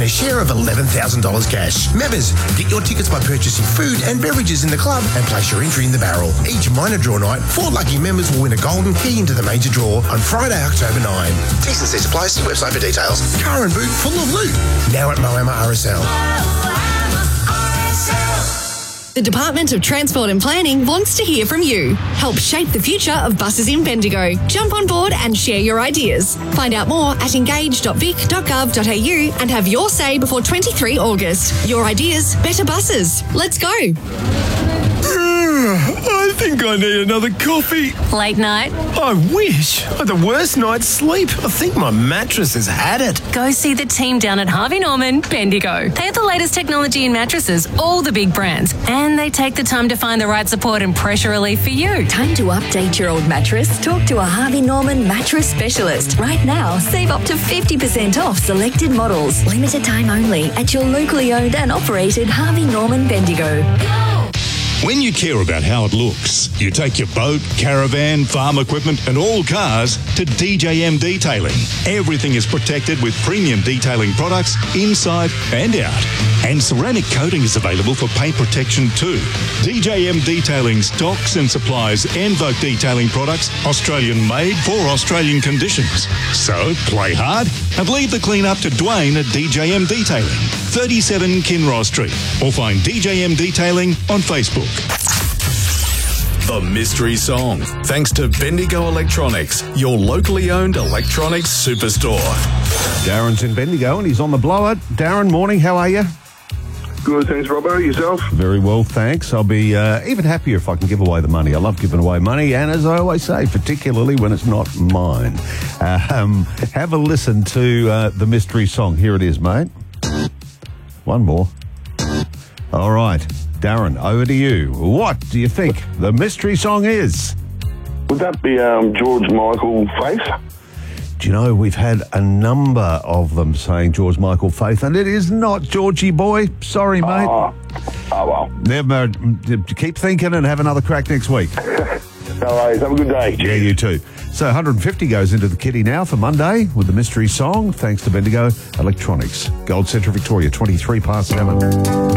and a share of $11,000 cash. Members, get your tickets by purchasing food and beverages in the club and place your entry in the barrel. Each minor draw night, 4 lucky members will win a golden key into the major draw on Friday, October 9. T's and C's apply. See website for details. Car and boot full of loot. Now at Moama RSL. The Department of Transport and Planning wants to hear from you. Help shape the future of buses in Bendigo. Jump on board and share your ideas. Find out more at engage.vic.gov.au and have your say before 23 August. Your ideas, better buses. Let's go. I think I need another coffee. Late night? I wish. I had the worst night's sleep. I think my mattress has had it. Go see the team down at Harvey Norman, Bendigo. They have the latest technology in mattresses, all the big brands, and they take the time to find the right support and pressure relief for you. Time to update your old mattress? Talk to a Harvey Norman mattress specialist. Right now, save up to 50% off selected models. Limited time only at your locally owned and operated Harvey Norman Bendigo. When you care about how it looks, you take your boat, caravan, farm equipment and all cars to DJM Detailing. Everything is protected with premium detailing products inside and out. And ceramic coating is available for paint protection too. DJM Detailing stocks and supplies Envoke detailing products, Australian made for Australian conditions. So play hard and leave the clean up to Dwayne at DJM Detailing, 37 Kinross Street, or find DJM Detailing on Facebook. The Mystery Song, thanks to Bendigo Electronics, your locally owned electronics superstore. Darren's in Bendigo and he's on the blower. Darren, morning, how are you? Good, thanks, Robbo. Yourself? Very well, thanks. I'll be even happier if I can give away the money. I love giving away money, and as I always say, particularly when it's not mine. Have a listen to the Mystery Song. Here it is, mate. One more. All right, Darren, over to you. What do you think the Mystery Song is? Would that be George Michael Faith? Do you know, we've had a number of them saying George Michael Faith, and it is not, Georgie boy. Sorry, mate. Oh well. Never. Keep thinking and have another crack next week. No worries. Have a good day. Yeah, you too. So 150 goes into the kitty now for Monday with the Mystery Song, thanks to Bendigo Electronics. Gold Central Victoria, 23 past 7.